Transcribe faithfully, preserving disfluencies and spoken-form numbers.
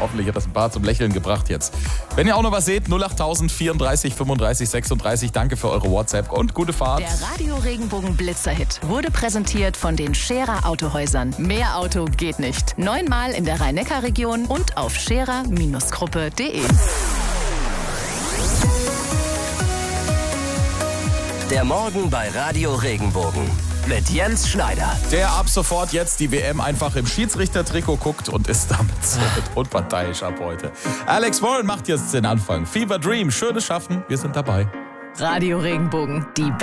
Hoffentlich hat das ein paar zum Lächeln gebracht jetzt. Wenn ihr auch noch was seht, null acht tausend vierunddreißig fünfunddreißig sechsunddreißig. Danke für eure WhatsApp und gute Fahrt. Der Radio Regenbogen Blitzerhit wurde präsentiert von den Scherer Autohäusern. Mehr Auto geht nicht. Neunmal in der Rhein-Neckar-Region und auf scherer Gruppe punkt de. Der Morgen bei Radio Regenbogen mit Jens Schneider. Der ab sofort jetzt die W M einfach im Schiedsrichtertrikot guckt und ist damit so unparteiisch ab heute. Alex Warren macht jetzt den Anfang. Fever Dream, schönes Schaffen, wir sind dabei. Radio Regenbogen, die